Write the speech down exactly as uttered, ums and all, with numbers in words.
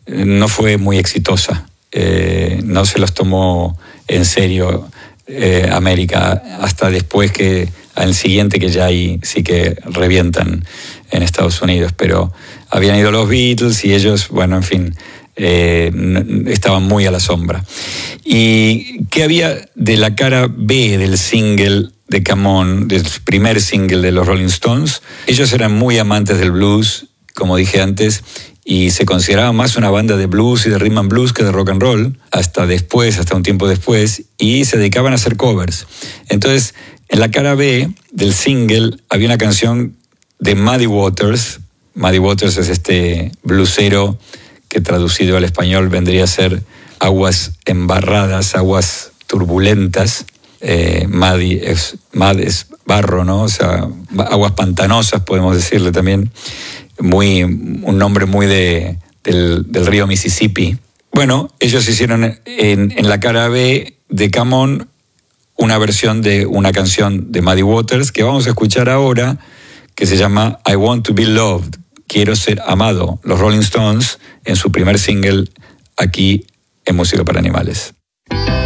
no fue muy exitosa. Eh, no se los tomó en serio eh, América hasta después que al siguiente, que ya ahí sí que revientan en Estados Unidos, pero habían ido los Beatles y ellos, bueno, en fin, eh, estaban muy a la sombra. ¿Y qué había de la cara B del single de Come On, del primer single de los Rolling Stones? Ellos eran muy amantes del blues, como dije antes, y se consideraba más una banda de blues y de rhythm and blues que de rock and roll, hasta después, hasta un tiempo después, y se dedicaban a hacer covers. Entonces, en la cara B del single había una canción de Muddy Waters. Muddy Waters es este bluesero que traducido al español vendría a ser aguas embarradas, aguas turbulentas. Eh, muddy es, mud es barro, ¿no? O sea, aguas pantanosas, podemos decirle también. Muy, un nombre muy de, del, del río Mississippi. Bueno, ellos hicieron en, en la cara B de Come On una versión de una canción de Muddy Waters que vamos a escuchar ahora, que se llama I Want to Be Loved, Quiero Ser Amado, los Rolling Stones en su primer single aquí en Música para Animales.